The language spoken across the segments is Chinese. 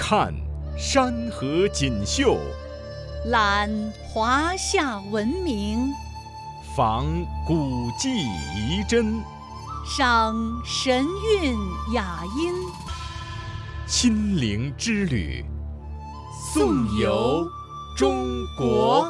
看山河锦绣， 览华夏文明， 访古迹遗珍， 赏神韵雅音。 亲临之旅，颂游中国。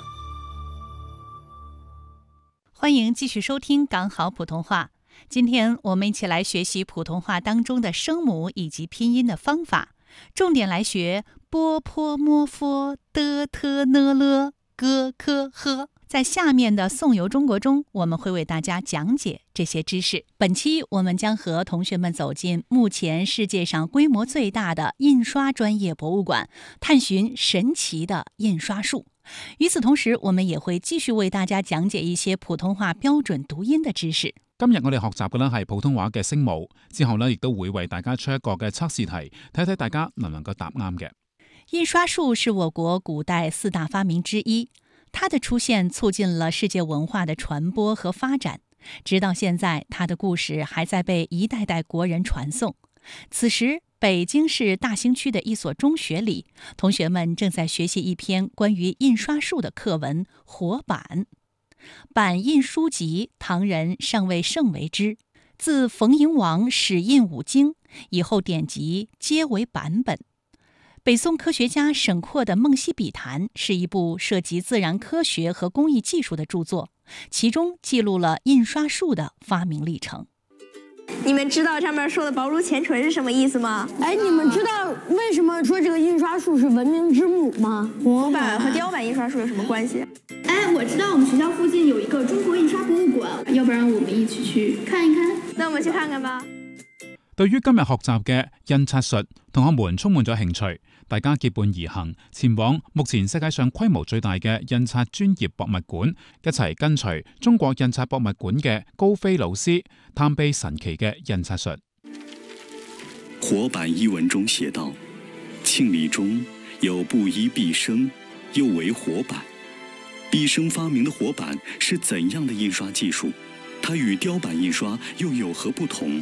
欢迎继续收听港好普通话。今天我们一起来学习普通话当中的声母以及拼音的方法，重点来学波坡摸佛的特呢了咯科呵。在下面的颂游中国中，我们会为大家讲解这些知识。本期我们将和同学们走进目前世界上规模最大的印刷专业博物馆，探寻神奇的印刷术。与此同时，我們也會繼續為大家講解一些普通話標準讀音的知識。 今日我哋學習嘅係普通話嘅聲母，之後亦都會為大家出一個嘅測試題，睇睇大家能唔能夠答啱嘅。 印刷術是我國古代4大發明之一，它的出現促進了世界文化的傳播和發展，直到現在，它的故事還在被一代代國人傳頌。此時，北京市大興區的一所中學裡，同學們正在學習一篇關於印刷術的課文《活版》。版印書籍，唐人尚未盛為之。自馮瀛王始印5經，以後典籍皆為版本。北宋科學家沈括的《夢溪筆談》是一部涉及自然科學和工藝技術的著作，其中記錄了印刷術的發明歷程。 你們知道上面說的薄如前唇是什麼意思嗎？ 你們知道為什麼說這個印刷術是文明之母嗎？ 活版和雕版印刷術有什麼關係？ 我知道我們學校附近有一個中國印刷博物館，要不然我們一起去看一看。 那我們去看看吧。 對於今日學習嘅印刷術，同學們充滿咗興趣，大家結伴而行，前往目前世界上規模最大嘅印刷專業博物館，一齊跟隨中國印刷博物館嘅高飛老師，探秘神奇嘅印刷術。 活版一文中寫道：慶禮中有布衣畢生，又為活版。畢生發明的活版是怎樣的印刷技術？它與雕版印刷又有何不同？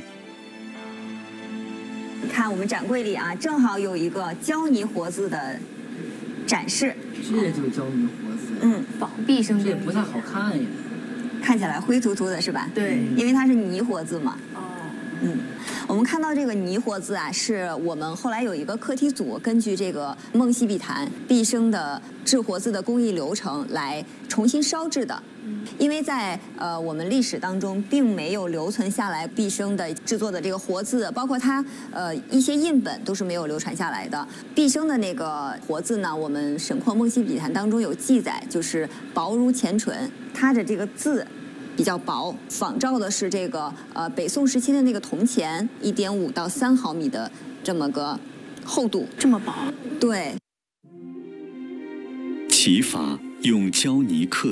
看我們展櫃裡啊，正好有一個膠泥活字的展示。 這就膠泥活字。 仿畢生這也不太好看呀。 看起來灰突突的是吧？ 對， 因為它是泥活字嘛。我們看到這個泥活字啊，是我們後來有一個課題組根據這個《夢溪筆談》畢生的制活字的工藝流程來重新燒製的。因為在我們歷史當中並沒有留存下來畢生的製作的這個活字，包括它一些印本都是沒有流傳下來的。畢生的那個活字呢，我們沈括《夢溪筆談》當中有記載，就是薄如前唇，它的這個字比較薄，仿照的是這個北宋時期的那個銅錢1.5到3毫米的這麼個厚度， 這麼薄？ 對。 其法用膠泥刻